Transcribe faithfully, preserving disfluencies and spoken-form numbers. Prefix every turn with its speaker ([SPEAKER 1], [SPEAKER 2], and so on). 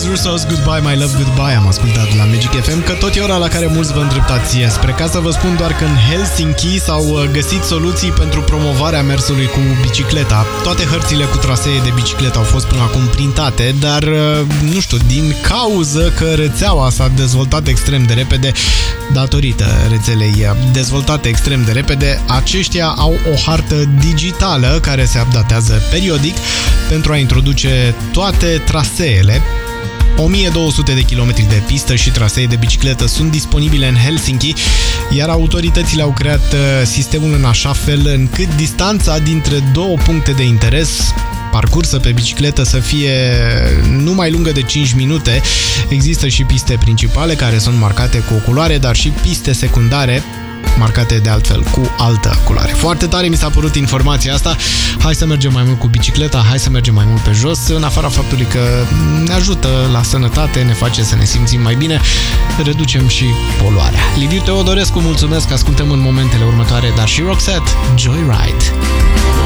[SPEAKER 1] Russos, Goodbye My Love Goodbye am ascultat la Magic F M, că tot e ora la care mulți vă îndreptați spre casă. Vă spun doar că în Helsinki s-au găsit soluții pentru promovarea mersului cu bicicleta. Toate hărțile cu trasee de bicicletă au fost până acum printate, dar nu știu, din cauză că rețeaua s-a dezvoltat extrem de repede, datorită rețelei dezvoltate extrem de repede, aceștia au o hartă digitală care se updatează periodic pentru a introduce toate traseele. o mie două sute de kilometri de pistă și trasee de bicicletă sunt disponibile în Helsinki, iar autoritățile au creat sistemul în așa fel încât distanța dintre două puncte de interes parcursă pe bicicletă să fie nu mai lungă de cinci minute. Există și piste principale care sunt marcate cu o culoare, dar și piste secundare marcate de altfel cu altă culoare. Foarte tare mi s-a părut informația asta. Hai să mergem mai mult cu bicicleta, hai să mergem mai mult pe jos, în afara faptului că ne ajută la sănătate, ne face să ne simțim mai bine, reducem și poluarea. Liviu Teodorescu, mulțumesc, ascultăm în momentele următoare, dar și Roxette, Joyride.